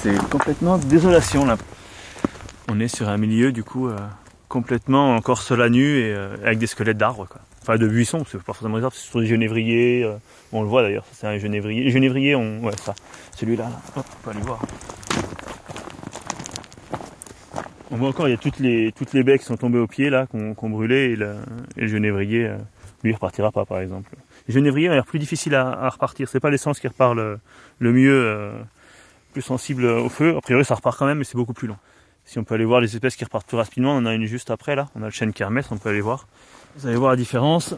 c'est complètement désolation là. On est sur un milieu du coup complètement encore sol à nu et avec des squelettes d'arbres quoi. Enfin de buissons, c'est pas forcément des arbres, c'est surtout des genévriers. On le voit d'ailleurs, c'est un genévrier. Les genévriers, ouais ça, celui-là, là. Hop, on peut aller voir. On voit encore, il y a toutes les baies qui sont tombées au pied là, qu'on brûlait et le genévrier, lui, il repartira pas par exemple. Les genévriers ont l'air plus difficiles à repartir. C'est pas l'essence qui repart le mieux, plus sensible au feu. A priori, ça repart quand même, mais c'est beaucoup plus long. Si on peut aller voir les espèces qui repartent plus rapidement, on en a une juste après là. On a le chêne kermès, on peut aller voir. Vous allez voir la différence.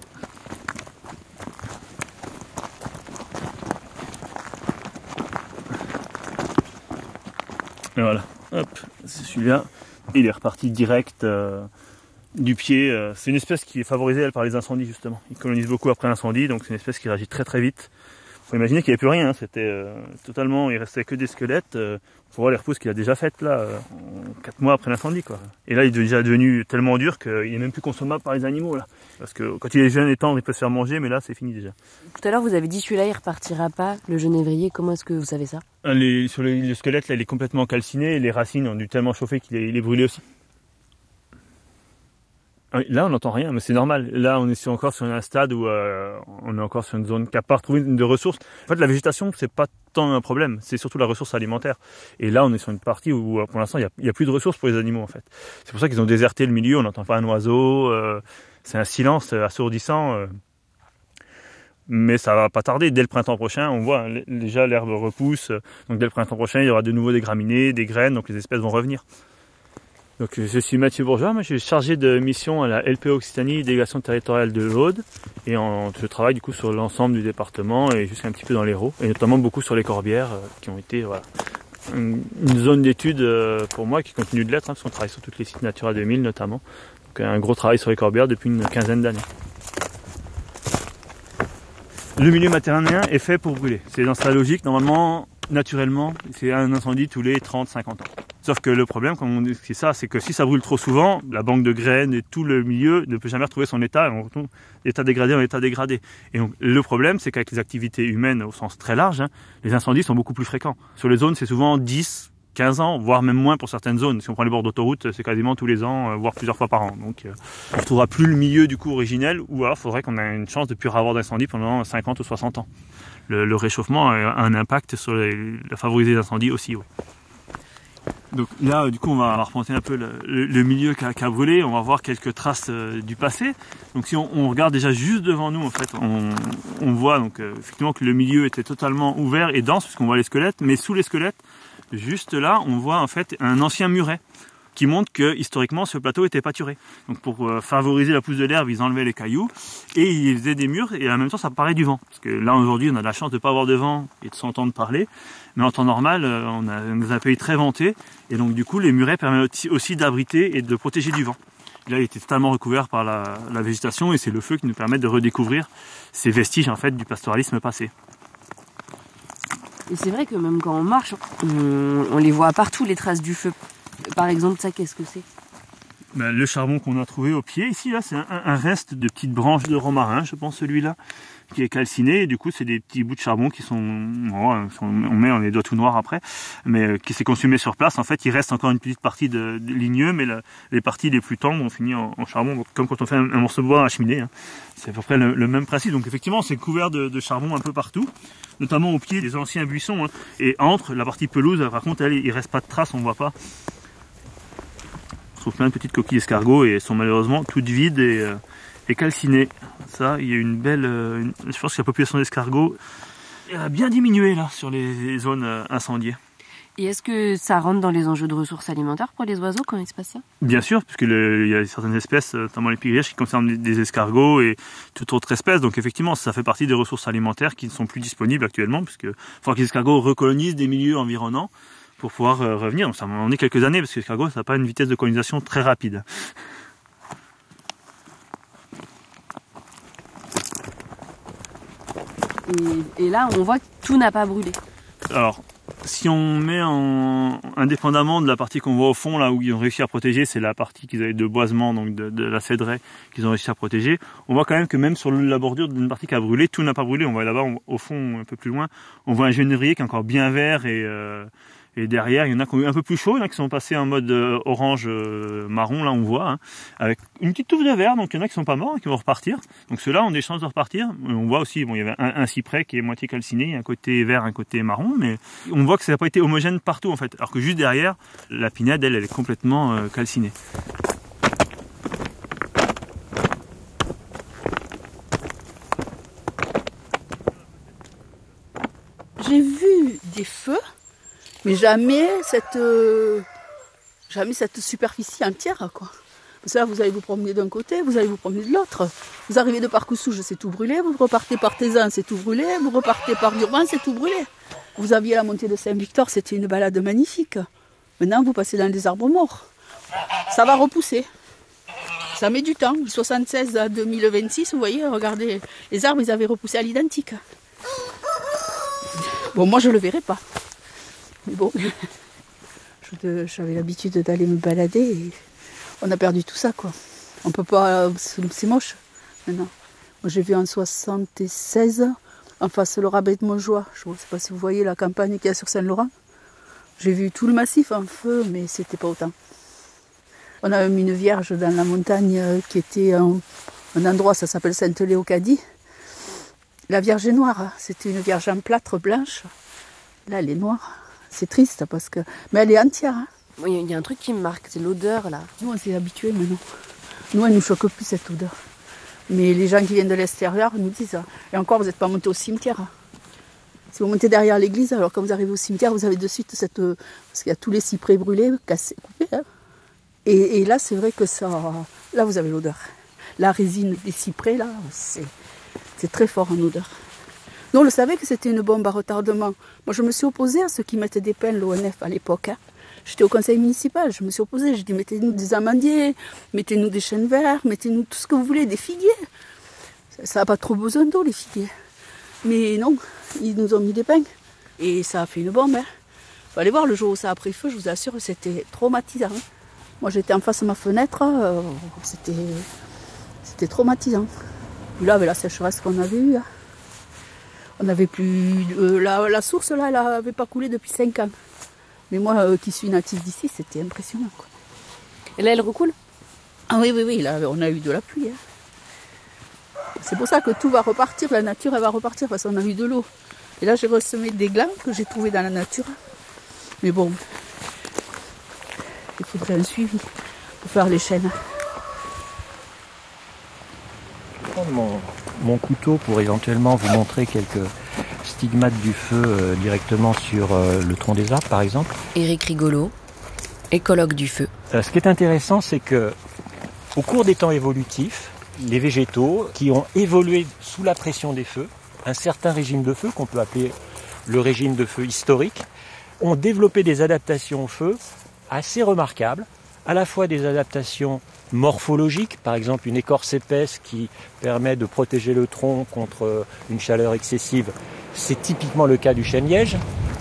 Et voilà, hop, c'est celui-là. Il est reparti direct du pied. C'est une espèce qui est favorisée elle, par les incendies justement. Il colonise beaucoup après l'incendie, donc c'est une espèce qui réagit très très vite. Faut imaginer qu'il n'y avait plus rien, hein. C'était totalement, il restait que des squelettes. Faut voir les repousses qu'il a déjà faites là, 4 mois après l'incendie quoi. Et là il est déjà devenu tellement dur qu'il est même plus consommable par les animaux là. Parce que quand il est jeune et tendre, il peut se faire manger, mais là c'est fini déjà. Tout à l'heure vous avez dit celui-là il repartira pas, le genévrier, comment est-ce que vous savez ça? Sur le squelette là il est complètement calciné, et les racines ont dû tellement chauffer qu'il est brûlé aussi. Là, on n'entend rien, mais c'est normal. Là, on est encore sur un stade où on est encore sur une zone qui n'a pas retrouvé de ressources. En fait, la végétation, c'est pas tant un problème, c'est surtout la ressource alimentaire. Et là, on est sur une partie où, pour l'instant, il y a plus de ressources pour les animaux, en fait. C'est pour ça qu'ils ont déserté le milieu. On n'entend pas un oiseau. C'est un silence assourdissant. Mais ça va pas tarder. Dès le printemps prochain, on voit déjà l'herbe repousse. Donc, dès le printemps prochain, il y aura de nouveau des graminées, des graines. Donc, les espèces vont revenir. Donc, je suis Mathieu Bourgeois, moi je suis chargé de mission à la LPO Occitanie, délégation territoriale de l'Aude, et je travaille du coup sur l'ensemble du département et jusqu'à un petit peu dans l'Hérault, et notamment beaucoup sur les corbières qui ont été une zone d'étude pour moi qui continue de l'être, parce qu'on travaille sur tous les sites Natura 2000 notamment. Donc un gros travail sur les corbières depuis une quinzaine d'années. Le milieu méditerranéen est fait pour brûler, c'est dans sa logique, normalement, naturellement, c'est un incendie tous les 30-50 ans. Sauf que le problème, comme on dit, c'est que si ça brûle trop souvent, la banque de graines et tout le milieu ne peut jamais retrouver son état, on retrouve l'état dégradé en état dégradé. Et donc, le problème, c'est qu'avec les activités humaines au sens très large, les incendies sont beaucoup plus fréquents. Sur les zones, c'est souvent 10, 15 ans, voire même moins pour certaines zones. Si on prend les bords d'autoroute, c'est quasiment tous les ans, voire plusieurs fois par an. Donc, on ne retrouvera plus le milieu du coup originel, ou alors il faudrait qu'on ait une chance de ne plus avoir d'incendie pendant 50 ou 60 ans. Le réchauffement a un impact sur la favoriser les incendies aussi, oui. Donc là, du coup, on va remonter un peu le milieu qui a brûlé. On va voir quelques traces du passé. Donc si on regarde déjà juste devant nous, en fait, on voit donc effectivement que le milieu était totalement ouvert et dense, puisqu'on voit les squelettes. Mais sous les squelettes, juste là, on voit en fait un ancien muret qui montre que historiquement ce plateau était pâturé. Donc pour favoriser la pousse de l'herbe, ils enlevaient les cailloux et ils faisaient des murs et en même temps ça paraît du vent. Parce que là aujourd'hui on a la chance de ne pas avoir de vent et de s'entendre parler, mais en temps normal on a un pays très venté et donc du coup les murets permettent aussi d'abriter et de protéger du vent. Et là il était totalement recouvert par la végétation et c'est le feu qui nous permet de redécouvrir ces vestiges en fait du pastoralisme passé. Et c'est vrai que même quand on marche, on les voit partout les traces du feu. Par exemple, ça, qu'est-ce que c'est? Le charbon qu'on a trouvé au pied, ici, là, c'est un reste de petites branches de romarin, je pense, celui-là, qui est calciné. Et du coup, c'est des petits bouts de charbon qui on les doigts tout noirs après, mais qui s'est consumé sur place. En fait, il reste encore une petite partie de ligneux, mais les parties les plus tendres ont fini en charbon. Donc, comme quand on fait un morceau de bois à la cheminée, hein. C'est à peu près le même principe. Donc, effectivement, c'est couvert de charbon un peu partout, notamment au pied des anciens buissons. Hein. Et entre la partie pelouse, par contre, il reste pas de traces, on voit pas. On trouve plein de petites coquilles d'escargots et elles sont malheureusement toutes vides et calcinées. Ça, il y a une belle... je pense que la population d'escargots a bien diminué là sur les zones incendiées. Et est-ce que ça rentre dans les enjeux de ressources alimentaires pour les oiseaux quand il se passe ça? Bien sûr, puisque il y a certaines espèces, notamment les pigrièches, qui concernent des escargots et toute autre espèce. Donc effectivement, ça fait partie des ressources alimentaires qui ne sont plus disponibles actuellement, puisque il faut que les escargots recolonisent des milieux environnants pour pouvoir revenir. Donc ça va en est quelques années, parce que l'escargot, ça n'a pas une vitesse de colonisation très rapide. Et là, on voit que tout n'a pas brûlé. Alors, si on met indépendamment de la partie qu'on voit au fond, là où ils ont réussi à protéger, c'est la partie qu'ils avaient de boisement, donc de la cédraie qu'ils ont réussi à protéger. On voit quand même que même sur la bordure d'une partie qui a brûlé, tout n'a pas brûlé. On voit là-bas, au fond, un peu plus loin, on voit un genévrier qui est encore bien vert et Et derrière, il y en a qui ont eu un peu plus chaud, il y en a qui sont passés en mode orange marron, là on voit, hein, avec une petite touffe de vert, donc il y en a qui sont pas morts, qui vont repartir. Donc ceux-là ont des chances de repartir. On voit aussi, bon, il y avait un cyprès qui est moitié calciné, il y a un côté vert, un côté marron, mais on voit que ça n'a pas été homogène partout en fait. Alors que juste derrière, la pinède, elle est complètement calcinée. J'ai vu des feux, mais jamais cette superficie entière, quoi. Parce que là, vous allez vous promener d'un côté, vous allez vous promener de l'autre. Vous arrivez de Parcousouge, c'est tout brûlé. Vous repartez par Tézan, c'est tout brûlé. Vous repartez par Durban, c'est tout brûlé. Vous aviez la montée de Saint-Victor, c'était une balade magnifique. Maintenant, vous passez dans des arbres morts. Ça va repousser. Ça met du temps. De 76 à 2026, vous voyez, regardez, les arbres, ils avaient repoussé à l'identique. Bon, moi, je ne le verrai pas. Mais bon, j'avais l'habitude d'aller me balader et on a perdu tout ça, quoi. On peut pas... C'est moche, maintenant. Moi, j'ai vu en 76, en face le rabbin de Montjoie. Je ne sais pas si vous voyez la campagne qu'il y a sur Saint-Laurent. J'ai vu tout le massif en feu, mais c'était pas autant. On a mis une vierge dans la montagne qui était un endroit, ça s'appelle Sainte-Léocadie. La Vierge est noire, c'était une vierge en plâtre blanche. Là, elle est noire. C'est triste parce que... Mais elle est entière. Hein. Il y a un truc qui me marque, c'est l'odeur là. Nous, on s'est habitués maintenant. Nous, elle ne nous choque plus cette odeur. Mais les gens qui viennent de l'extérieur nous disent. Et encore, vous n'êtes pas montés au cimetière. Si vous montez derrière l'église, alors quand vous arrivez au cimetière, vous avez de suite cette... Parce qu'il y a tous les cyprès brûlés, cassés, coupés. Hein. Et là, c'est vrai que ça... Là, vous avez l'odeur. La résine des cyprès, là, c'est très fort en odeur. Nous, on le savait que c'était une bombe à retardement. Moi, je me suis opposée à ceux qui mettaient des pins, l'ONF, à l'époque. Hein. J'étais au conseil municipal, je me suis opposée. J'ai dit, mettez-nous des amandiers, mettez-nous des chênes verts, mettez-nous tout ce que vous voulez, des figuiers. Ça n'a pas trop besoin d'eau, les figuiers. Mais non, ils nous ont mis des pins. Et ça a fait une bombe. Hein. Faut aller voir le jour où ça a pris feu, je vous assure, c'était traumatisant. Hein. Moi, j'étais en face de ma fenêtre, c'était traumatisant. Puis là, avec la sécheresse qu'on avait eue, hein, on n'avait plus... la source, là, elle n'avait pas coulé depuis 5 ans. Mais moi, qui suis native d'ici, c'était impressionnant, quoi. Et là, elle recoule? Ah oui, là, on a eu de la pluie. Hein. C'est pour ça que tout va repartir, la nature, elle va repartir, parce qu'on a eu de l'eau. Et là, j'ai ressemé des glands que j'ai trouvés dans la nature. Mais bon, il faudrait un suivi pour faire les chênes. Je vais prendre mon couteau pour éventuellement vous montrer quelques stigmates du feu directement sur le tronc des arbres, par exemple. Éric Rigolo, écologue du feu. Ce qui est intéressant, c'est que au cours des temps évolutifs, les végétaux qui ont évolué sous la pression des feux, un certain régime de feu qu'on peut appeler le régime de feu historique, ont développé des adaptations au feu assez remarquables, à la fois des adaptations morphologiques, par exemple une écorce épaisse qui permet de protéger le tronc contre une chaleur excessive, c'est typiquement le cas du chêne-liège,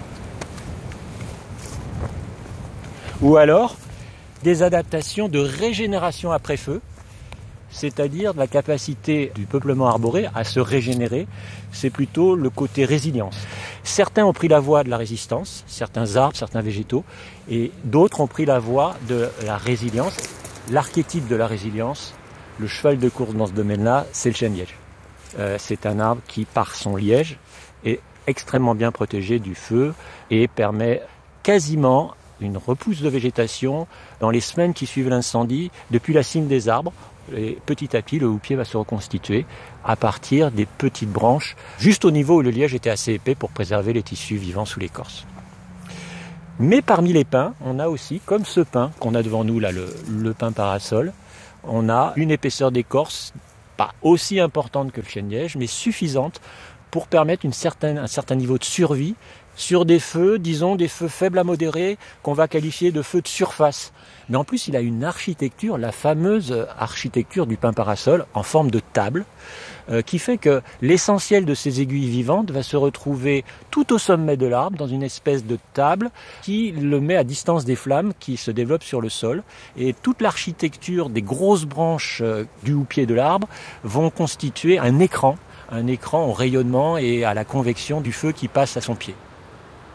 ou alors des adaptations de régénération après feu, c'est-à-dire la capacité du peuplement arboré à se régénérer, c'est plutôt le côté résilience. Certains ont pris la voie de la résistance, certains arbres, certains végétaux, et d'autres ont pris la voie de la résilience. L'archétype de la résilience, le cheval de course dans ce domaine-là, c'est le chêne-liège. C'est un arbre qui, par son liège, est extrêmement bien protégé du feu et permet quasiment une repousse de végétation dans les semaines qui suivent l'incendie, depuis la cime des arbres. Et petit à petit, le houppier va se reconstituer à partir des petites branches, juste au niveau où le liège était assez épais pour préserver les tissus vivants sous l'écorce. Mais parmi les pins, on a aussi, comme ce pin qu'on a devant nous, là, le pin parasol, on a une épaisseur d'écorce pas aussi importante que le chêne-liège, mais suffisante pour permettre un certain niveau de survie sur des feux, disons des feux faibles à modérés, qu'on va qualifier de feux de surface. Mais en plus, il a une architecture, la fameuse architecture du pin parasol, en forme de table, qui fait que l'essentiel de ces aiguilles vivantes va se retrouver tout au sommet de l'arbre, dans une espèce de table qui le met à distance des flammes qui se développent sur le sol. Et toute l'architecture des grosses branches du houppier de l'arbre vont constituer un écran au rayonnement et à la convection du feu qui passe à son pied.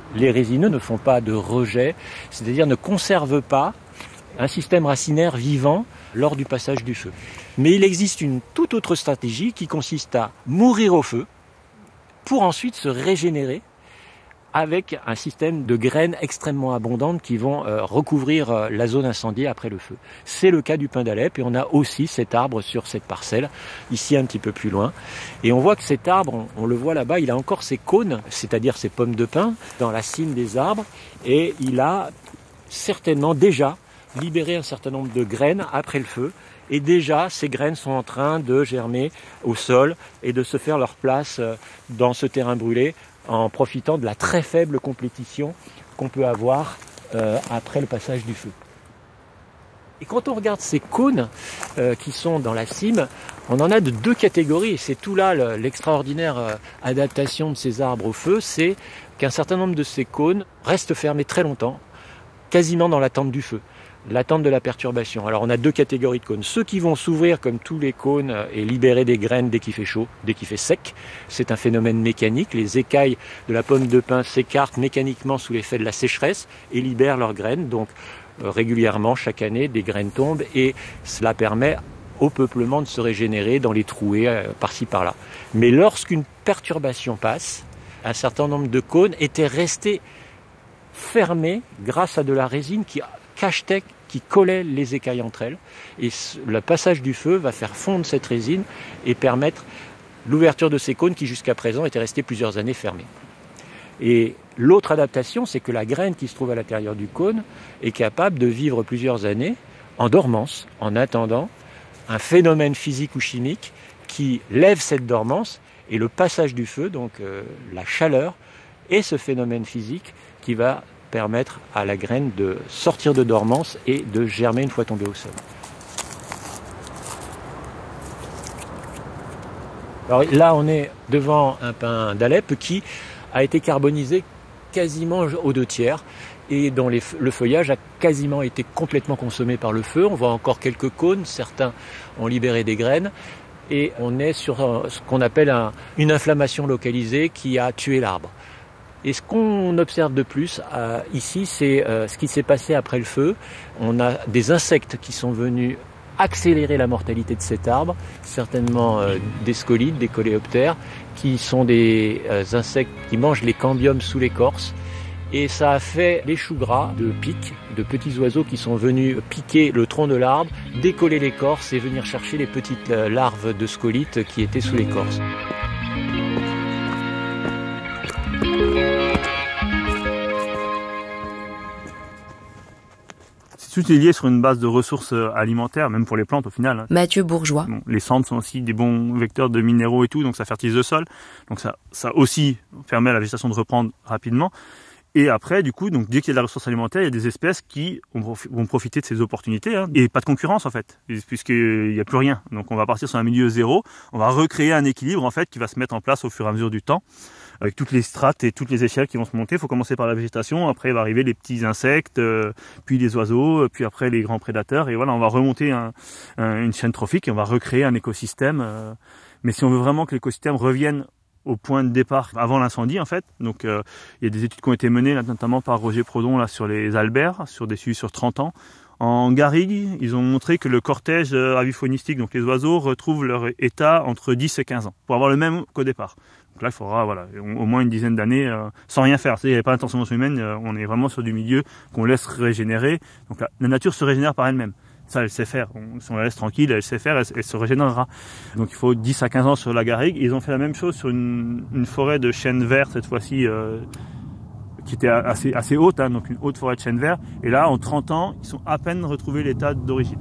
Les résineux ne font pas de rejet, c'est-à-dire ne conservent pas un système racinaire vivant lors du passage du feu. Mais il existe une toute autre stratégie qui consiste à mourir au feu pour ensuite se régénérer avec un système de graines extrêmement abondantes qui vont recouvrir la zone incendiée après le feu. C'est le cas du pin d'Alep et on a aussi cet arbre sur cette parcelle, ici un petit peu plus loin. Et on voit que cet arbre, on le voit là-bas, il a encore ses cônes, c'est-à-dire ses pommes de pin, dans la cime des arbres et il a certainement déjà libéré un certain nombre de graines après le feu. Et déjà, ces graines sont en train de germer au sol et de se faire leur place dans ce terrain brûlé en profitant de la très faible compétition qu'on peut avoir après le passage du feu. Et quand on regarde ces cônes qui sont dans la cime, on en a de deux catégories. Et c'est tout là l'extraordinaire adaptation de ces arbres au feu, c'est qu'un certain nombre de ces cônes restent fermés très longtemps, quasiment dans l'attente du feu. L'attente de la perturbation. Alors on a deux catégories de cônes. Ceux qui vont s'ouvrir comme tous les cônes et libérer des graines dès qu'il fait chaud, dès qu'il fait sec. C'est un phénomène mécanique. Les écailles de la pomme de pin s'écartent mécaniquement sous l'effet de la sécheresse et libèrent leurs graines. Donc régulièrement, chaque année, des graines tombent et cela permet au peuplement de se régénérer dans les trouées par-ci par-là. Mais lorsqu'une perturbation passe, un certain nombre de cônes étaient restés fermés grâce à de la résine qui cachetait, qui collait les écailles entre elles. Et le passage du feu va faire fondre cette résine et permettre l'ouverture de ces cônes qui jusqu'à présent étaient restés plusieurs années fermés. Et l'autre adaptation, c'est que la graine qui se trouve à l'intérieur du cône est capable de vivre plusieurs années en dormance, en attendant un phénomène physique ou chimique qui lève cette dormance et le passage du feu, donc la chaleur, et ce phénomène physique qui va permettre à la graine de sortir de dormance et de germer une fois tombée au sol. Alors là, on est devant un pin d'Alep qui a été carbonisé quasiment aux 2/3 et dont le feuillage a quasiment été complètement consommé par le feu. On voit encore quelques cônes, certains ont libéré des graines et on est sur ce qu'on appelle une inflammation localisée qui a tué l'arbre. Et ce qu'on observe de plus ici, c'est ce qui s'est passé après le feu. On a des insectes qui sont venus accélérer la mortalité de cet arbre, certainement des scolides, des coléoptères, qui sont des insectes qui mangent les cambiums sous l'écorce. Et ça a fait les choux gras de pics, de petits oiseaux qui sont venus piquer le tronc de l'arbre, décoller l'écorce et venir chercher les petites larves de scolites qui étaient sous l'écorce. Tout est lié sur une base de ressources alimentaires, même pour les plantes au final. Mathieu Bourgeois. Bon, les cendres sont aussi des bons vecteurs de minéraux et tout, donc ça fertilise le sol. Donc ça aussi permet à la végétation de reprendre rapidement. Et après, du coup, donc dès qu'il y a de la ressource alimentaire, il y a des espèces qui vont profiter de ces opportunités. Hein, et pas de concurrence en fait, puisqu'il n'y a plus rien. Donc on va partir sur un milieu zéro. On va recréer un équilibre en fait qui va se mettre en place au fur et à mesure du temps. Avec toutes les strates et toutes les échelles qui vont se monter. Il faut commencer par la végétation, après va arriver les petits insectes, puis les oiseaux, puis après les grands prédateurs. Et voilà, on va remonter une chaîne trophique et on va recréer un écosystème. Mais si on veut vraiment que l'écosystème revienne au point de départ avant l'incendie en fait, donc il y a des études qui ont été menées là, notamment par Roger Prodon là, sur les albères, sur des suivis sur 30 ans. En garrigue, ils ont montré que le cortège aviphonistique, donc les oiseaux, retrouvent leur état entre 10 et 15 ans, pour avoir le même qu'au départ. Donc là, il faudra au moins une dizaine d'années sans rien faire. Il n'y avait pas d'intervention humaine, on est vraiment sur du milieu qu'on laisse régénérer. Donc la nature se régénère par elle-même. Ça, elle sait faire. Si on la laisse tranquille, elle sait faire, elle se régénérera. Donc il faut 10 à 15 ans sur la garrigue. Ils ont fait la même chose sur une forêt de chênes verts, cette fois-ci, qui était assez haute, hein, donc une haute forêt de chênes verts. Et là, en 30 ans, ils sont à peine retrouvés l'état d'origine.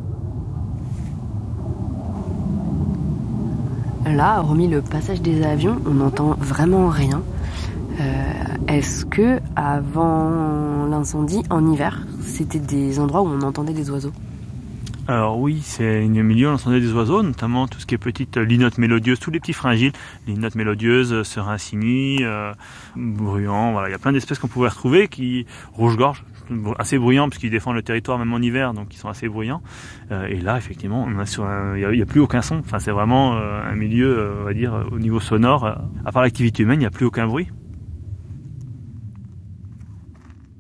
Là, hormis le passage des avions, on n'entend vraiment rien. Est-ce que avant l'incendie, en hiver, c'était des endroits où on entendait des oiseaux ? Alors oui, c'est un milieu où on entendait des oiseaux, notamment tout ce qui est petites linottes mélodieuses, tous les petits fringiles, linottes mélodieuses, serin cygni, bruyant, voilà, il y a plein d'espèces qu'on pouvait retrouver, rouge-gorge, assez bruyants parce qu'ils défendent le territoire même en hiver, donc ils sont assez bruyants. Et là, effectivement, on a il y a plus aucun son. Enfin, c'est vraiment un milieu, on va dire, au niveau sonore, à part l'activité humaine, il n'y a plus aucun bruit.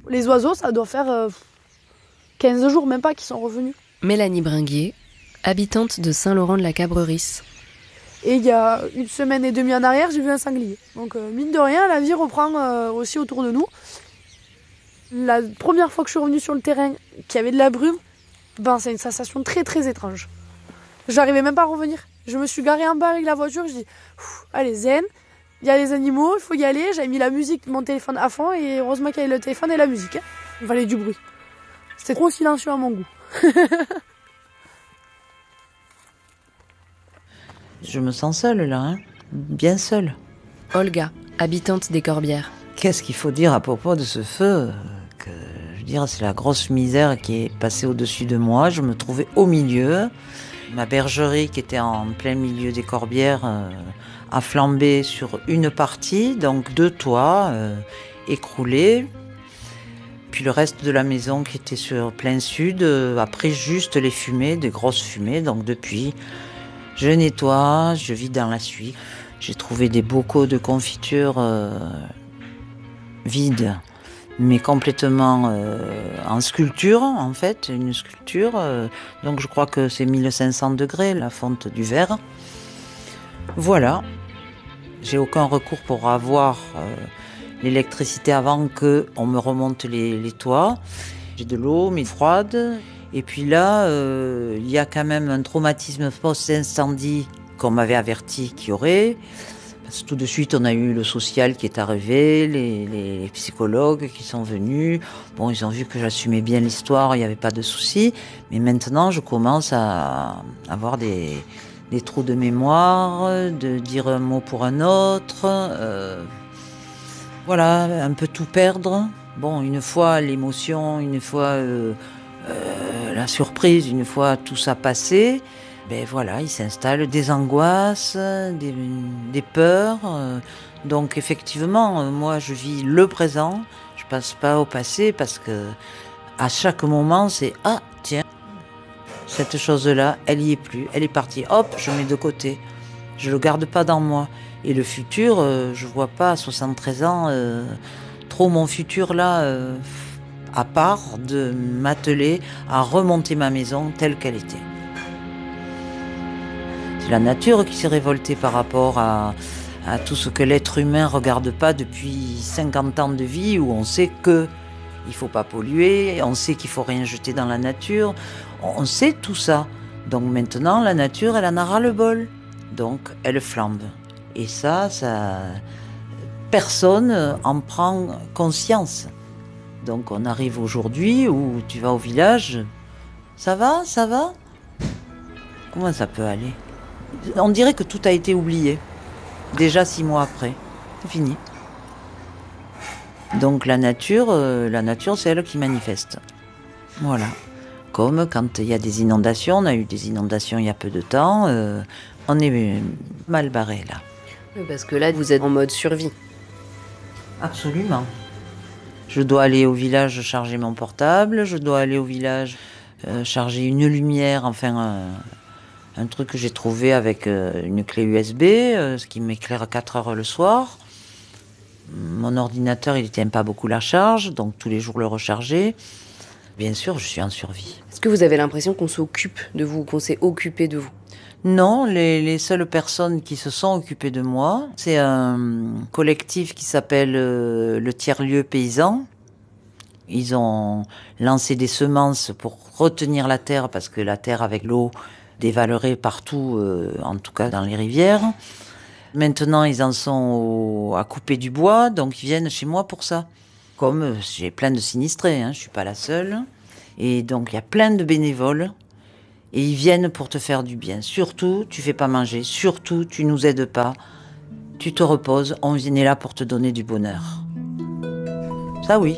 Les oiseaux, ça doit faire 15 jours, même pas, qu'ils sont revenus. Mélanie Bringuier, habitante de Saint-Laurent-de-la-Cabrerie. Et il y a 1 semaine et demie en arrière, j'ai vu un sanglier. Donc mine de rien, la vie reprend aussi autour de nous. La première fois que je suis revenue sur le terrain, qu'il y avait de la brume, c'est une sensation très très étrange. J'arrivais même pas à revenir. Je me suis garée en bas avec la voiture, je dis allez zen, il y a les animaux, il faut y aller. J'avais mis la musique, mon téléphone à fond et heureusement qu'il y avait le téléphone et la musique. Il fallait du bruit. C'était trop silencieux à mon goût. Je me sens seule là, hein, bien seule. Olga, habitante des Corbières. Qu'est-ce qu'il faut dire à propos de ce feu c'est la grosse misère qui est passée au-dessus de moi. Je me trouvais au milieu. Ma bergerie qui était en plein milieu des Corbières a flambé sur une partie, donc 2 toits écroulés. Puis le reste de la maison qui était sur plein sud a pris juste les fumées, des grosses fumées. Donc depuis, je nettoie, je vis dans la suie. J'ai trouvé des bocaux de confiture vides, mais complètement en sculpture, en fait, une sculpture. Donc je crois que c'est 1500 degrés, la fonte du verre. Voilà. J'ai aucun recours pour avoir l'électricité avant qu'on me remonte les toits. J'ai de l'eau, mais froide. Et puis là, il y a quand même un traumatisme post-incendie qu'on m'avait averti qu'il y aurait. Parce que tout de suite, on a eu le social qui est arrivé, les psychologues qui sont venus. Bon, ils ont vu que j'assumais bien l'histoire, il n'y avait pas de souci. Mais maintenant, je commence à avoir des trous de mémoire, de dire un mot pour un autre. Voilà, un peu tout perdre. Bon, une fois l'émotion, une fois la surprise, une fois tout ça passé. Voilà, il s'installe des angoisses, des peurs. Donc effectivement, moi je vis le présent, je passe pas au passé parce que à chaque moment c'est tiens, cette chose-là, elle y est plus, elle est partie. Hop, je mets de côté. Je le garde pas dans moi. Et le futur, je vois pas à 73 ans trop mon futur là, à part de m'atteler à remonter ma maison telle qu'elle était. C'est la nature qui s'est révoltée par rapport à tout ce que l'être humain regarde pas depuis 50 ans de vie où on sait que il faut pas polluer, on sait qu'il faut rien jeter dans la nature, on sait tout ça. Donc maintenant, la nature, elle en a ras-le-bol. Donc elle flambe. Et ça, personne en prend conscience. Donc on arrive aujourd'hui où tu vas au village, ça va? Comment ça peut aller? On dirait que tout a été oublié. Déjà 6 mois après. C'est fini. Donc la nature, c'est elle qui manifeste. Voilà. Comme quand il y a des inondations, on a eu des inondations il y a peu de temps, on est mal barré là. Parce que là, vous êtes en mode survie. Absolument. Je dois aller au village charger mon portable, je dois aller au village charger une lumière, enfin un truc que j'ai trouvé avec une clé USB, ce qui m'éclaire à 4 heures le soir. Mon ordinateur, il ne tient pas beaucoup la charge, donc tous les jours le recharger. Bien sûr, je suis en survie. Est-ce que vous avez l'impression qu'on s'occupe de vous, qu'on s'est occupé de vous? Non, les seules personnes qui se sont occupées de moi, c'est un collectif qui s'appelle le Tiers-Lieu Paysan. Ils ont lancé des semences pour retenir la terre, parce que la terre avec l'eau dévalerait partout, en tout cas dans les rivières. Maintenant, ils en sont à couper du bois, donc ils viennent chez moi pour ça. Comme j'ai plein de sinistrés, je suis pas la seule. Et donc il y a plein de bénévoles. Et ils viennent pour te faire du bien. Surtout, tu fais pas manger. Surtout, tu nous aides pas. Tu te reposes. On est là pour te donner du bonheur. Ça, oui.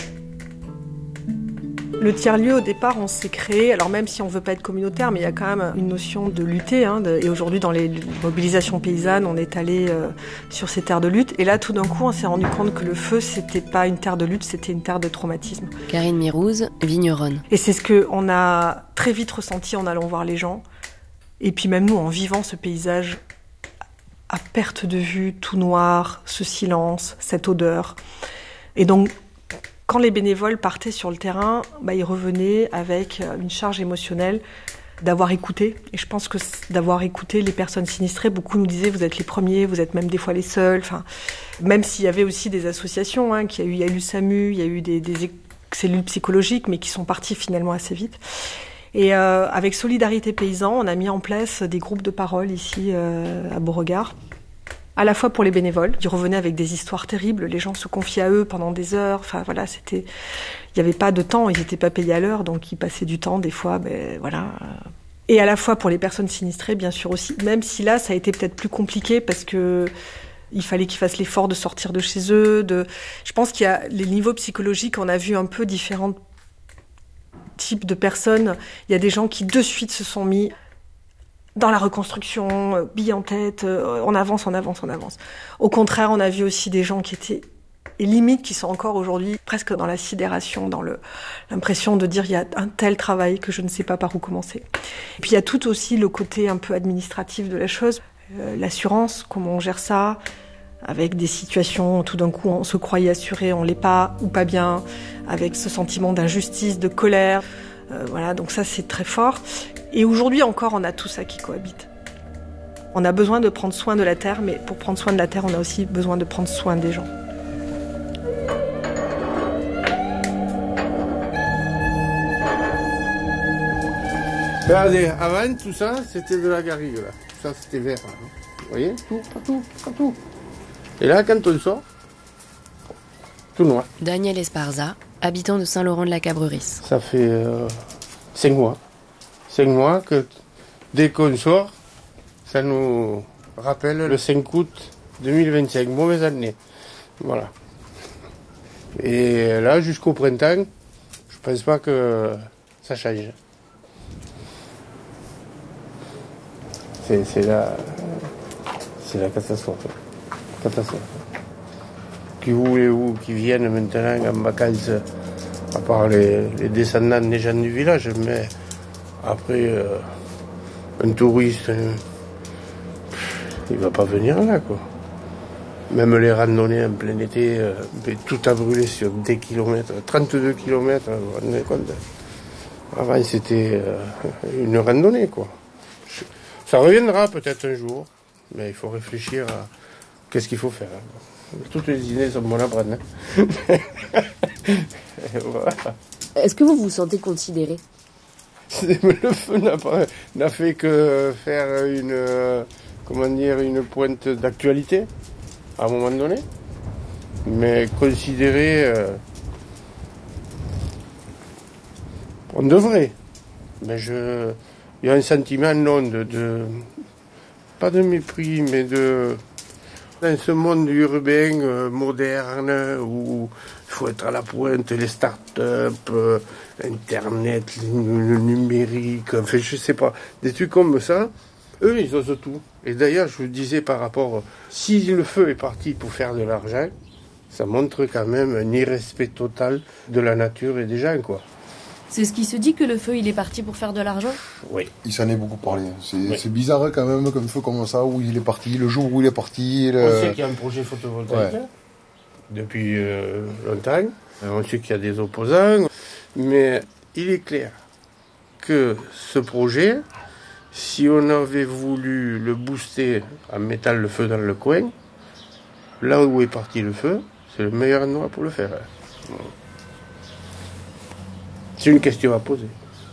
Le tiers-lieu, au départ, on s'est créé, alors même si on veut pas être communautaire, mais il y a quand même une notion de lutter. Et aujourd'hui, dans les mobilisations paysannes, on est allé sur ces terres de lutte. Et là, tout d'un coup, on s'est rendu compte que le feu, c'était pas une terre de lutte, c'était une terre de traumatisme. Karine Mirouz, vigneronne. Et c'est ce qu'on a très vite ressenti en allant voir les gens. Et puis même nous, en vivant ce paysage à perte de vue, tout noir, ce silence, cette odeur. Et donc, Quand les bénévoles partaient sur le terrain, ils revenaient avec une charge émotionnelle d'avoir écouté. Et je pense que d'avoir écouté les personnes sinistrées, beaucoup nous disaient vous êtes les premiers, vous êtes même des fois les seuls. Enfin, même s'il y avait aussi des associations, il y a eu le SAMU, il y a eu des cellules psychologiques, mais qui sont parties finalement assez vite. Et avec Solidarité Paysan, on a mis en place des groupes de parole ici à Beauregard. À la fois pour les bénévoles, ils revenaient avec des histoires terribles, les gens se confiaient à eux pendant des heures, il n'y avait pas de temps, ils n'étaient pas payés à l'heure, donc ils passaient du temps des fois, Et à la fois pour les personnes sinistrées, bien sûr aussi, même si là, ça a été peut-être plus compliqué parce que il fallait qu'ils fassent l'effort de sortir de chez eux. Je pense qu'il y a les niveaux psychologiques, on a vu un peu différents types de personnes. Il y a des gens qui de suite se sont mis dans la reconstruction, bille en tête, on avance. Au contraire, on a vu aussi des gens qui étaient, et limite, qui sont encore aujourd'hui presque dans la sidération, dans l'impression de dire il y a un tel travail que je ne sais pas par où commencer. Et puis il y a tout aussi le côté un peu administratif de la chose, l'assurance, comment on gère ça, avec des situations où tout d'un coup on se croyait assuré, on l'est pas ou pas bien, avec ce sentiment d'injustice, de colère. Donc ça c'est très fort. Et aujourd'hui encore, on a tout ça qui cohabite. On a besoin de prendre soin de la terre, mais pour prendre soin de la terre, on a aussi besoin de prendre soin des gens. Regardez, avant tout ça, c'était de la garrigue là. Ça c'était vert. Là. Vous voyez, partout. Et là, quand on sort, tout noir. Daniel Esparza, habitant de Saint-Laurent-de-la-Cabrerie. Ça fait 5 mois. 5 mois que dès qu'on sort, ça nous rappelle le 5 août 2025, mauvaise année. Voilà. Et là, jusqu'au printemps, je pense pas que ça change. C'est la catastrophe. Qui voulez-vous qui viennent maintenant en vacances, à part les descendants des gens du village, mais après, un touriste, il va pas venir là, quoi. Même les randonnées en plein été, tout a brûlé sur des kilomètres, 32 kilomètres, vous vous rendez compte. Avant, c'était une randonnée, quoi. Ça reviendra peut-être un jour, mais il faut réfléchir à qu'est-ce qu'il faut faire. Toutes les idées sont bonnes à prendre. Voilà. Est-ce que vous vous sentez considéré ? Le feu n'a fait que faire une pointe d'actualité à un moment donné. Mais considérer, on devrait. Mais il y a un sentiment non pas de mépris, mais dans ce monde urbain moderne où il faut être à la pointe, les start-up, Internet, le numérique, enfin je sais pas, des trucs comme ça, eux ils osent tout. Et d'ailleurs je vous disais par rapport, si le feu est parti pour faire de l'argent, ça montre quand même un irrespect total de la nature et des gens, quoi. C'est ce qui se dit que le feu, il est parti pour faire de l'argent ? Oui. Il s'en est beaucoup parlé. C'est bizarre quand même, comme feu comme ça, où il est parti, le jour où il est parti. On sait qu'il y a un projet photovoltaïque depuis longtemps. On sait qu'il y a des opposants. Mais il est clair que ce projet, si on avait voulu le booster en mettant le feu dans le coin, là où est parti le feu, c'est le meilleur endroit pour le faire. C'est une question à poser.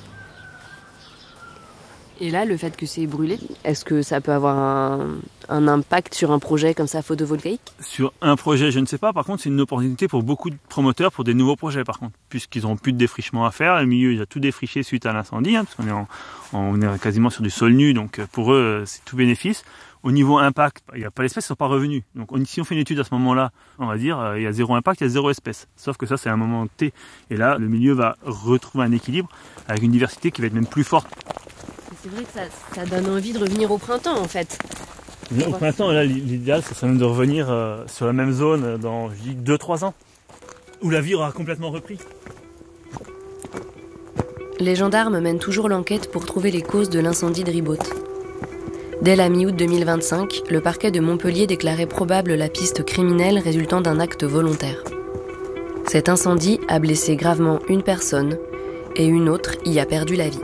Et là, le fait que c'est brûlé, est-ce que ça peut avoir un impact sur un projet comme ça photovoltaïque ? Sur un projet, je ne sais pas. Par contre, c'est une opportunité pour beaucoup de promoteurs pour des nouveaux projets, par contre. Puisqu'ils n'auront plus de défrichement à faire. Le milieu, il a tout défriché suite à l'incendie, parce qu'on on est quasiment sur du sol nu. Donc pour eux, c'est tout bénéfice. Au niveau impact, il n'y a pas d'espèces qui ne sont pas revenues. Donc si on fait une étude à ce moment-là, on va dire il y a 0 impact, il y a 0 espèce. Sauf que ça, c'est un moment T. Et là, le milieu va retrouver un équilibre avec une diversité qui va être même plus forte. C'est vrai que ça donne envie de revenir au printemps, en fait. Au printemps, là, l'idéal, ce serait même de revenir sur la même zone dans, je dis, 2-3 ans, où la vie aura complètement repris. Les gendarmes mènent toujours l'enquête pour trouver les causes de l'incendie de Ribaute. Dès la mi-août 2025, le parquet de Montpellier déclarait probable la piste criminelle résultant d'un acte volontaire. Cet incendie a blessé gravement une personne et une autre y a perdu la vie.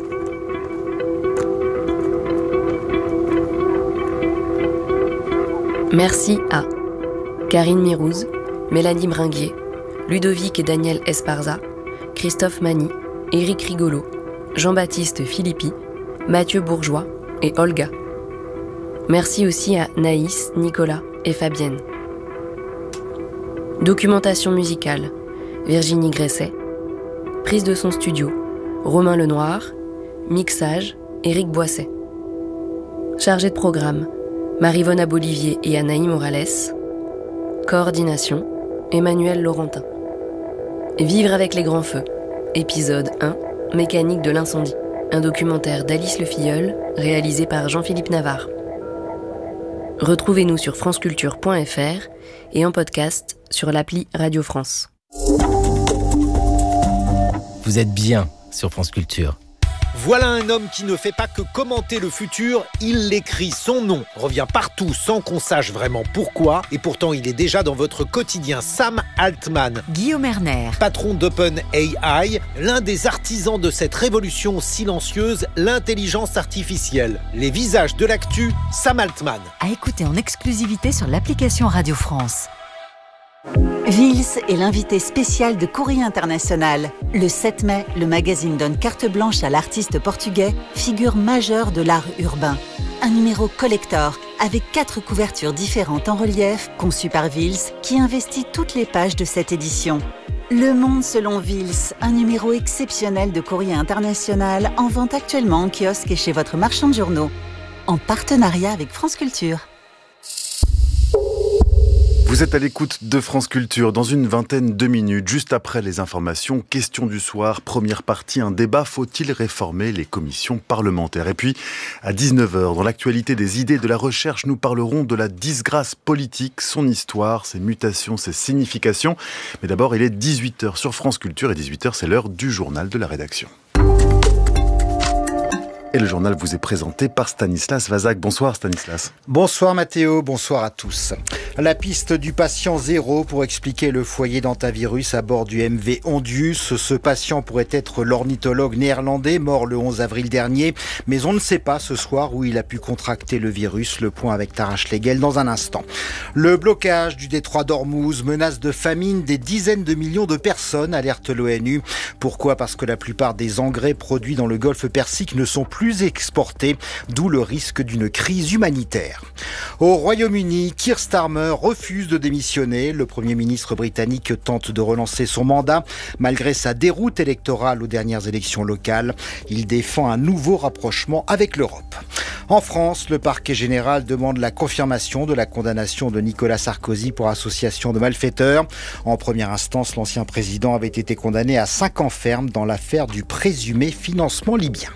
Merci à Karine Mirouz, Mélanie Bringuier, Ludovic et Daniel Esparza, Christophe Mani, Éric Rigolo, Jean-Baptiste Philippi, Mathieu Bourgeois et Olga. Merci aussi à Naïs, Nicolas et Fabienne. Documentation musicale, Virginie Gresset. Prise de son studio, Romain Lenoir. Mixage, Éric Boisset. Chargé de programme, Marivonna Bolivier et Anaï Morales. Coordination, Emmanuel Laurentin. Vivre avec les grands feux, épisode 1, Mécanique de l'incendie. Un documentaire d'Alice Le Filleul, réalisé par Jean-Philippe Navarre. Retrouvez-nous sur franceculture.fr et en podcast sur l'appli Radio France. Vous êtes bien sur France Culture. Voilà un homme qui ne fait pas que commenter le futur, il l'écrit. Son nom revient partout sans qu'on sache vraiment pourquoi. Et pourtant, il est déjà dans votre quotidien. Sam Altman. Guillaume Erner. Patron d'OpenAI, l'un des artisans de cette révolution silencieuse, l'intelligence artificielle. Les visages de l'actu, Sam Altman. À écouter en exclusivité sur l'application Radio France. Vils est l'invité spécial de Courrier International. Le 7 mai, le magazine donne carte blanche à l'artiste portugais, figure majeure de l'art urbain. Un numéro collector, avec 4 couvertures différentes en relief, conçues par Vils, qui investit toutes les pages de cette édition. Le Monde selon Vils, un numéro exceptionnel de Courrier International, en vente actuellement en kiosque et chez votre marchand de journaux. En partenariat avec France Culture. Vous êtes à l'écoute de France Culture. Dans une vingtaine de minutes, juste après les informations, question du soir, première partie, un débat, faut-il réformer les commissions parlementaires? Et puis, à 19h, dans l'actualité des idées de la recherche, nous parlerons de la disgrâce politique, son histoire, ses mutations, ses significations. Mais d'abord, il est 18h sur France Culture et 18h, c'est l'heure du journal de la rédaction. Et le journal vous est présenté par Stanislas Vazak. Bonsoir Stanislas. Bonsoir Mathéo, bonsoir à tous. La piste du patient zéro pour expliquer le foyer d'hantavirus à bord du MV Ondius. Ce patient pourrait être l'ornithologue néerlandais mort le 11 avril dernier, mais on ne sait pas ce soir où il a pu contracter le virus. Le point avec Tara Schlegel dans un instant. Le blocage du détroit d'Ormuz menace de famine des dizaines de millions de personnes, alerte l'ONU. Pourquoi ? Parce que la plupart des engrais produits dans le golfe Persique ne sont plus exportés, d'où le risque d'une crise humanitaire. Au Royaume-Uni, Keir Starmer refuse de démissionner. Le Premier ministre britannique tente de relancer son mandat malgré sa déroute électorale aux dernières élections locales. Il défend un nouveau rapprochement avec l'Europe. En France, le parquet général demande la confirmation de la condamnation de Nicolas Sarkozy pour association de malfaiteurs. En première instance, l'ancien président avait été condamné à 5 ans ferme dans l'affaire du présumé financement libyen.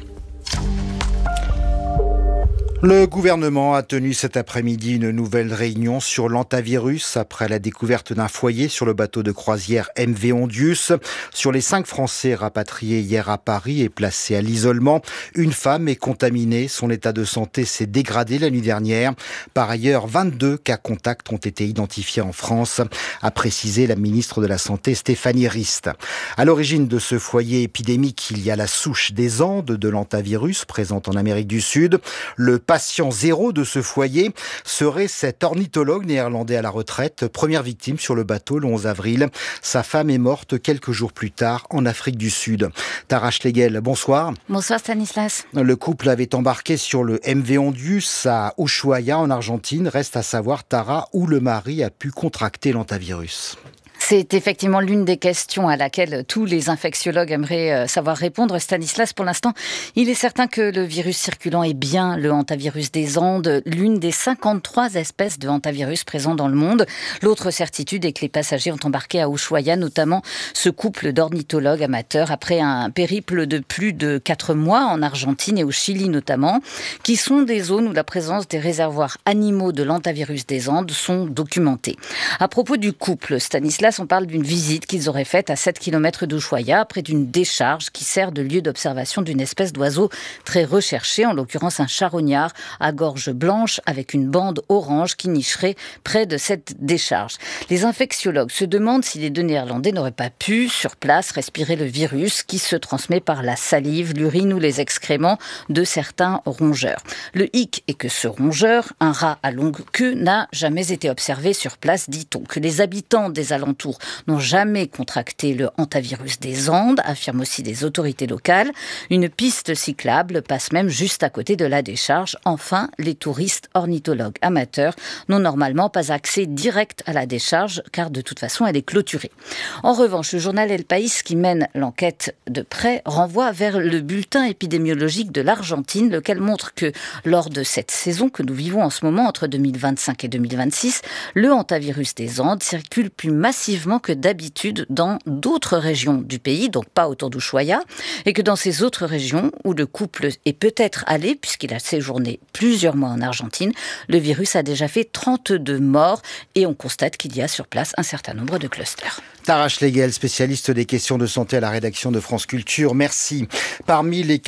Le gouvernement a tenu cet après-midi une nouvelle réunion sur l'hantavirus après la découverte d'un foyer sur le bateau de croisière MV Ondius. Sur les 5 Français rapatriés hier à Paris et placés à l'isolement, une femme est contaminée. Son état de santé s'est dégradé la nuit dernière. Par ailleurs, 22 cas contacts ont été identifiés en France, a précisé la ministre de la Santé Stéphanie Rist. À l'origine de ce foyer épidémique, il y a la souche des Andes de l'hantavirus présente en Amérique du Sud. Le patient zéro de ce foyer serait cet ornithologue néerlandais à la retraite, première victime sur le bateau le 11 avril. Sa femme est morte quelques jours plus tard en Afrique du Sud. Tara Schlegel, bonsoir. Bonsoir Stanislas. Le couple avait embarqué sur le MV Ondius à Ushuaia en Argentine. Reste à savoir, Tara, où le mari a pu contracter l'hantavirus. C'est effectivement l'une des questions à laquelle tous les infectiologues aimeraient savoir répondre. Stanislas, pour l'instant, il est certain que le virus circulant est bien le hantavirus des Andes, l'une des 53 espèces de hantavirus présents dans le monde. L'autre certitude est que les passagers ont embarqué à Ushuaia, notamment ce couple d'ornithologues amateurs, après un périple de plus de 4 mois en Argentine et au Chili notamment, qui sont des zones où la présence des réservoirs animaux de l'hantavirus des Andes sont documentées. À propos du couple, Stanislas, on parle d'une visite qu'ils auraient faite à 7 km d'Ushuaïa, près d'une décharge qui sert de lieu d'observation d'une espèce d'oiseau très recherché, en l'occurrence un charognard à gorge blanche avec une bande orange qui nicherait près de cette décharge. Les infectiologues se demandent si les deux Néerlandais n'auraient pas pu, sur place, respirer le virus qui se transmet par la salive, l'urine ou les excréments de certains rongeurs. Le hic est que ce rongeur, un rat à longue queue, n'a jamais été observé sur place, dit-on. Que les habitants des alentours n'ont jamais contracté le hantavirus des Andes, affirment aussi des autorités locales. Une piste cyclable passe même juste à côté de la décharge. Enfin, les touristes ornithologues amateurs n'ont normalement pas accès direct à la décharge, car de toute façon, elle est clôturée. En revanche, le journal El País, qui mène l'enquête de près, renvoie vers le bulletin épidémiologique de l'Argentine, lequel montre que lors de cette saison que nous vivons en ce moment, entre 2025 et 2026, le hantavirus des Andes circule plus massivement que d'habitude dans d'autres régions du pays, donc pas autour d'Ushuaïa, et que dans ces autres régions où le couple est peut-être allé, puisqu'il a séjourné plusieurs mois en Argentine, le virus a déjà fait 32 morts et on constate qu'il y a sur place un certain nombre de clusters. Tara Schlegel, spécialiste des questions de santé à la rédaction de France Culture, merci. Parmi les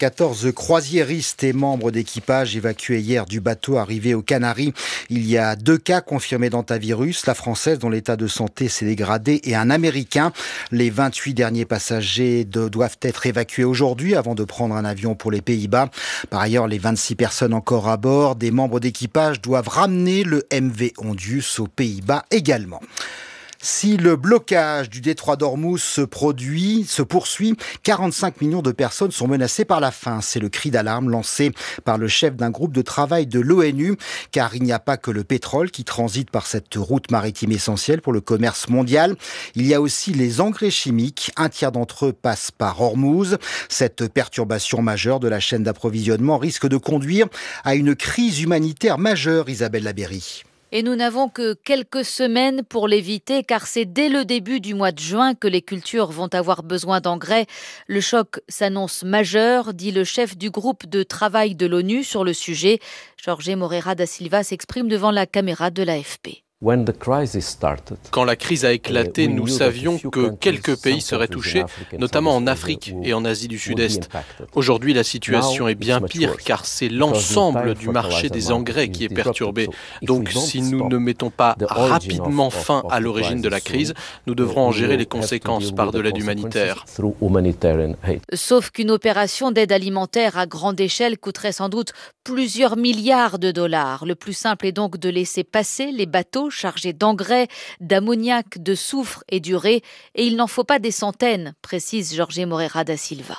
94 croisiéristes et membres d'équipage évacués hier du bateau arrivé aux Canaries, il y a 2 cas confirmés d'hantavirus, la française dont l'état de santé s'est dégradé et un américain. Les 28 derniers passagers doivent être évacués aujourd'hui avant de prendre un avion pour les Pays-Bas. Par ailleurs, les 26 personnes encore à bord, des membres d'équipage doivent ramener le MV Ondius aux Pays-Bas également. Si le blocage du détroit d'Ormuz se poursuit, 45 millions de personnes sont menacées par la faim. C'est le cri d'alarme lancé par le chef d'un groupe de travail de l'ONU, car il n'y a pas que le pétrole qui transite par cette route maritime essentielle pour le commerce mondial. Il y a aussi les engrais chimiques. Un tiers d'entre eux passent par Ormuz. Cette perturbation majeure de la chaîne d'approvisionnement risque de conduire à une crise humanitaire majeure, Isabelle Labéry. Et nous n'avons que quelques semaines pour l'éviter, car c'est dès le début du mois de juin que les cultures vont avoir besoin d'engrais. Le choc s'annonce majeur, dit le chef du groupe de travail de l'ONU sur le sujet. Jorge Moreira da Silva s'exprime devant la caméra de l'AFP. Quand la crise a éclaté, nous savions que quelques pays seraient touchés, notamment en Afrique et en Asie du Sud-Est. Aujourd'hui, la situation est bien pire car c'est l'ensemble du marché des engrais qui est perturbé. Donc, si nous ne mettons pas rapidement fin à l'origine de la crise, nous devrons en gérer les conséquences par de l'aide humanitaire. Sauf qu'une opération d'aide alimentaire à grande échelle coûterait sans doute plusieurs milliards de dollars. Le plus simple est donc de laisser passer les bateaux chargés d'engrais, d'ammoniac, de soufre et d'urée, et il n'en faut pas des centaines, précise Jorge Moreira da Silva.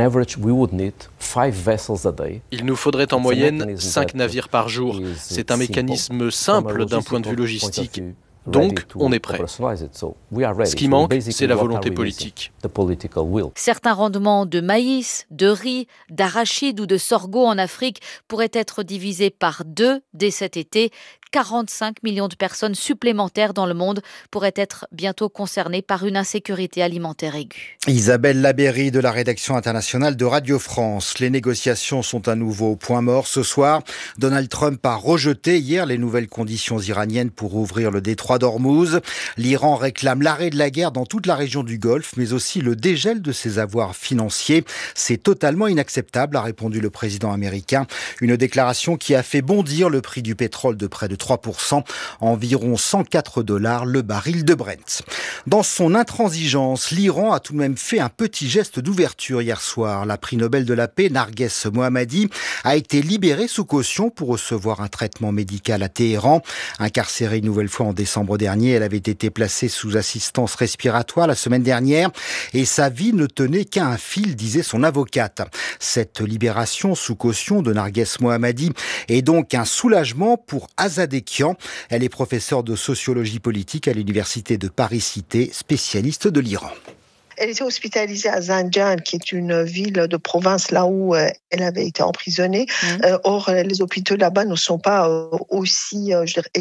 Il nous faudrait en moyenne 5 navires par jour. C'est un mécanisme simple d'un point de vue logistique. Donc, on est prêt. Ce qui manque, c'est la volonté politique. Certains rendements de maïs, de riz, d'arachide ou de sorgho en Afrique pourraient être divisés par 2 dès cet été. 45 millions de personnes supplémentaires dans le monde pourraient être bientôt concernées par une insécurité alimentaire aiguë. Isabelle Labéry de la rédaction internationale de Radio France. Les négociations sont à nouveau au point mort ce soir. Donald Trump a rejeté hier les nouvelles conditions iraniennes pour ouvrir le détroit d'Ormuz. L'Iran réclame l'arrêt de la guerre dans toute la région du Golfe, mais aussi le dégel de ses avoirs financiers. C'est totalement inacceptable, a répondu le président américain. Une déclaration qui a fait bondir le prix du pétrole de près de 3%, environ $104 le baril de Brent. Dans son intransigeance, l'Iran a tout de même fait un petit geste d'ouverture hier soir. La prix Nobel de la paix, Narges Mohammadi, a été libérée sous caution pour recevoir un traitement médical à Téhéran. Incarcérée une nouvelle fois en décembre dernier, elle avait été placée sous assistance respiratoire la semaine dernière et sa vie ne tenait qu'à un fil, disait son avocate. Cette libération sous caution de Narges Mohammadi est donc un soulagement pour Azadeh Kian. Elle est professeure de sociologie politique à l'université de Paris-Cité, spécialiste de l'Iran. Elle était hospitalisée à Zanjan, qui est une ville de province là où elle avait été emprisonnée. Or, les hôpitaux là-bas ne sont pas aussi,